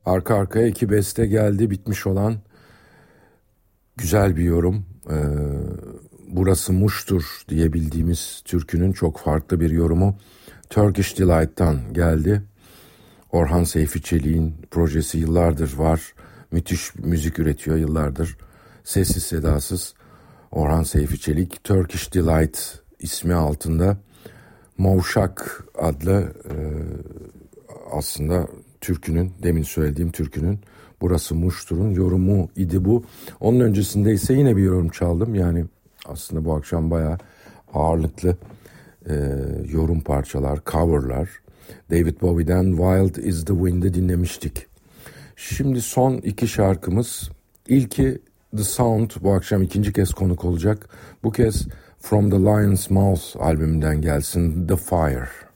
Arka arkaya 2 beste geldi, bitmiş olan güzel bir yorum. Burası Muş'tur diye bildiğimiz türkünün çok farklı bir yorumu Turkish Delight'tan geldi. Orhan Seyfi Çelik'in projesi yıllardır var. Müthiş müzik üretiyor yıllardır. Sessiz sedasız Orhan Seyfi Çelik Turkish Delight ismi altında Movşak adlı aslında türkünün, demin söylediğim türkünün Burası Muştur'un yorumu idi bu. Onun öncesinde ise yine bir yorum çaldım. Yani aslında bu akşam bayağı ağırlıklı yorum parçalar, coverlar. David Bowie'den Wild is the Wind'i dinlemiştik. Şimdi son 2 şarkımız. İlki The Sound, bu akşam 2. kez konuk olacak. Bu kez From the Lion's Mouth albümünden gelsin, The Fire.